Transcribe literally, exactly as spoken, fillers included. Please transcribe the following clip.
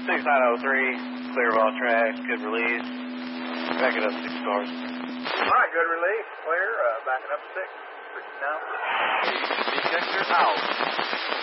six nine oh three, clear of all tracks, good release. Back it up six cars. All right, good release, clear, uh, backing up six. Now. Detector out.